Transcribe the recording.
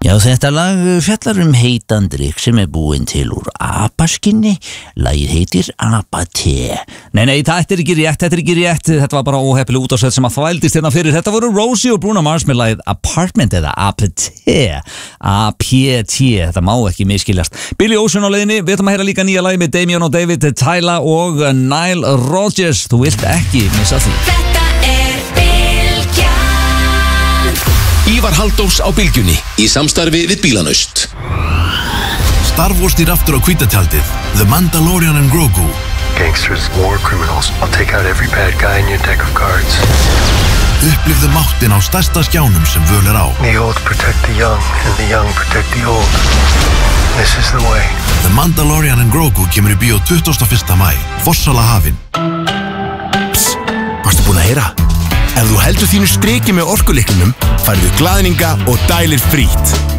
Já, þetta lag fjallar heitan drykk sem búinn til úr apaskinni. Lagið heitir Apate. Nei, þetta er ekki rétt. Þetta var bara óheppileg útásett sem að þvældist hérna fyrir. Þetta voru Rosie og Bruno Mars með lagið Apartment eða Apate. A-P-T, þetta má ekki miskiljast. Billy Ocean á leiðinni, við ætlum að heyra líka nýja lagi með Damien og David, Tyla og Nile Rodgers. Þú vilt ekki missa því. Ívar Halldórs á Bylgjunni í samstarfi við Bílanaust. Star Wars stýr aftur á hvítatjaldið. The Mandalorian and Grogu. Gangsters, war criminals. I'll take out every bad guy in your deck of cards. Upplifðu máttin á stærsta skjánum sem völ á. The old protect the young and the young protect the old. This is the way. The Mandalorian and Grogu kemur í bíó 21. maí. Fossala hafin. Psst, varstu búin að heyra? Ef þú heldur þínu striki með orkulyklinum, færðu glaðninga og dælir frítt.